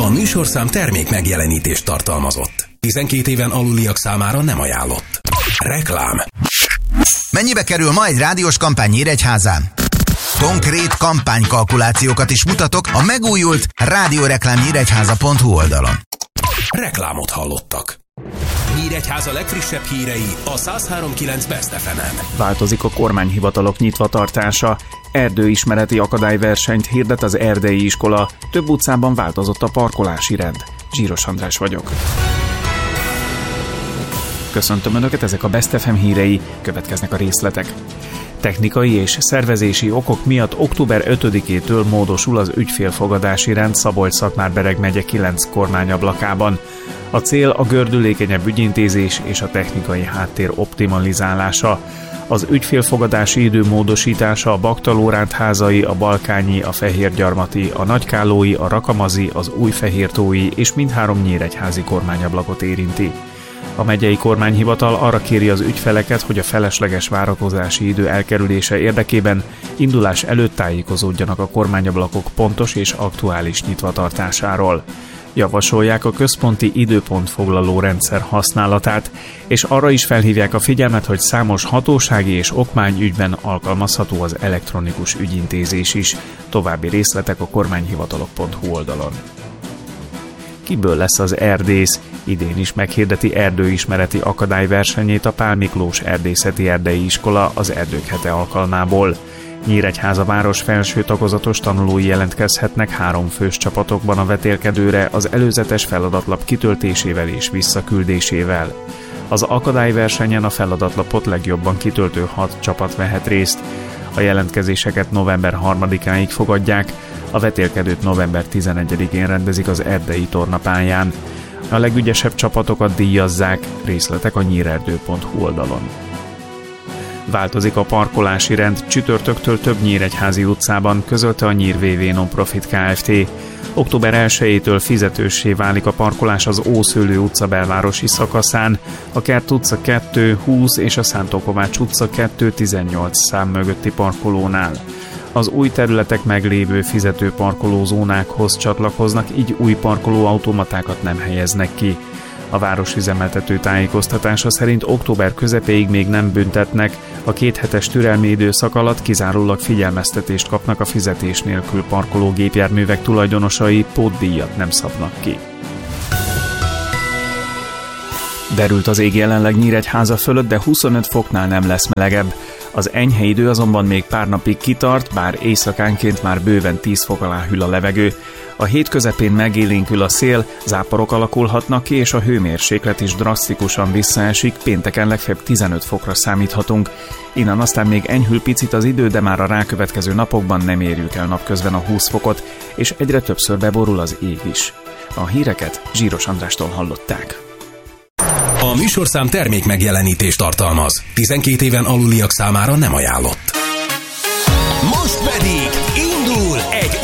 A műsorszám termék megjelenítést tartalmazott. 12 éven aluliak számára nem ajánlott. Reklám. Mennyibe kerül ma egy rádiós kampány Nyíregyházán? Konkrét kampánykalkulációkat is mutatok a megújult radioreklámnyíregyháza.hu oldalon. Reklámot hallottak. Nyíregyháza legfrissebb hírei a 103.9 Best FM-en. Változik a kormányhivatalok nyitvatartása. Erdőismereti akadályversenyt hirdet az erdei iskola. Több utcában változott a parkolási rend. Zsíros András vagyok. Köszöntöm Önöket, ezek a Best FM hírei, következnek a részletek. Technikai és szervezési okok miatt október 5-től módosul az ügyfélfogadási rend Szabolcs-Szatmár-Bereg megye 9 kormányablakában. A cél a gördülékenyebb ügyintézés és a technikai háttér optimalizálása. Az ügyfélfogadási idő módosítása a Baktalórándházai, a Balkányi, a Fehérgyarmati, a Nagykállói, a Rakamazi, az Újfehértói és mindhárom nyíregyházi kormányablakot érinti. A megyei kormányhivatal arra kéri az ügyfeleket, hogy a felesleges várakozási idő elkerülése érdekében indulás előtt tájékozódjanak a kormányablakok pontos és aktuális nyitvatartásáról. Javasolják a központi időpontfoglaló rendszer használatát, és arra is felhívják a figyelmet, hogy számos hatósági és okmányügyben alkalmazható az elektronikus ügyintézés is. További részletek a kormányhivatalok.hu oldalon. Kiből lesz az erdész? Idén is meghirdeti erdőismereti akadályversenyét a Pál Miklós Erdészeti Erdei Iskola az Erdők hete alkalmából. Nyíregyháza város felső tagozatos tanulói jelentkezhetnek 3 fős csapatokban a vetélkedőre az előzetes feladatlap kitöltésével és visszaküldésével. Az akadályversenyen a feladatlapot legjobban kitöltő 6 csapat vehet részt. A jelentkezéseket november 3-áig fogadják, a vetélkedőt november 11-én rendezik az erdei tornapályán. A legügyesebb csapatokat díjazzák, részletek a nyírerdő.hu oldalon. Változik a parkolási rend, csütörtöktől több nyíregyházi utcában, közölte a Nyír VV Nonprofit Kft. Október 1-től fizetőssé válik a parkolás az Ószőlő utca belvárosi szakaszán, a Kert utca 2-20 és a Szántó Kovács utca 2-18 szám mögötti parkolónál. Az új területek meglévő fizető parkolózónákhoz csatlakoznak, így új parkolóautomatákat nem helyeznek ki. A városüzemeltető tájékoztatása szerint október közepéig még nem büntetnek, a 2 hetes türelmi időszak alatt kizárólag figyelmeztetést kapnak a fizetés nélkül parkoló gépjárművek tulajdonosai, pótdíjat nem szabnak ki. Derült az ég jelenleg Nyíregyháza fölött, de 25 foknál nem lesz melegebb. Az enyhe idő azonban még pár napig kitart, bár éjszakánként már bőven 10 fok alá hűl a levegő. A hét közepén megélénkül a szél, záporok alakulhatnak ki, és a hőmérséklet is drasztikusan visszaesik, pénteken legfeljebb 15 fokra számíthatunk. Innen aztán még enyhül picit az idő, de már a rákövetkező napokban nem érjük el napközben a 20 fokot, és egyre többször beborul az ég is. A híreket Zsíros Andrástól hallották. A műsorszám termék megjelenítést tartalmaz. 12 éven aluliak számára nem ajánlott. Most pedig indul egy